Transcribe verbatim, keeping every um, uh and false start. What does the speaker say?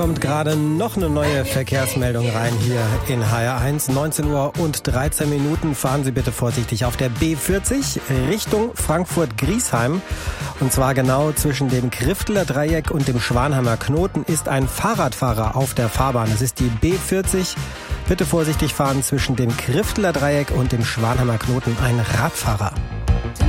Kommt gerade noch eine neue Verkehrsmeldung rein hier in H R eins. neunzehn Uhr und dreizehn Minuten. Fahren Sie bitte vorsichtig auf der B vierzig Richtung Frankfurt-Griesheim. Und zwar genau zwischen dem Krifteler Dreieck und dem Schwanheimer Knoten ist ein Fahrradfahrer auf der Fahrbahn. Es ist die B vierzig. Bitte vorsichtig fahren zwischen dem Krifteler Dreieck und dem Schwanheimer Knoten ein Radfahrer.